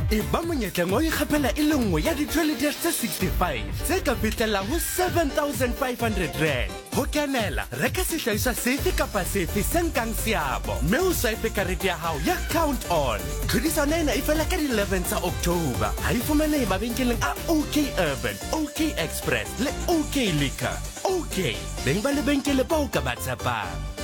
e ba monyetleng o ikgapela e le nngwe ya di-12 dash tse 65 tse ka fihlelang ho 7,500 rand. Ho kenela reka sehlahiswa sefe kapa sefe se nkang seabo mme o swipe karete ya hao ya count on. Tlhodisano ena e fela ka di-11 tsa October. Ha e fumanehe mabenkeleng a OK Urban, OK Express le OK Liquor. OK beng ba lebenkele bao ka ba tshepang.